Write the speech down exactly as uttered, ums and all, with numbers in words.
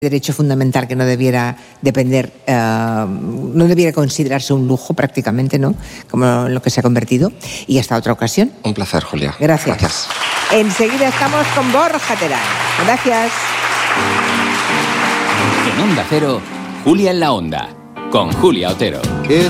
derecho fundamental que no debiera depender, uh, no debiera considerarse un lujo prácticamente, ¿no? Como en lo que se ha convertido. Y hasta otra ocasión. Un placer, Julia. Gracias. Gracias. Enseguida estamos con Borja Terán. Gracias. En Onda Cero, Julia en la Onda, con Julia Otero.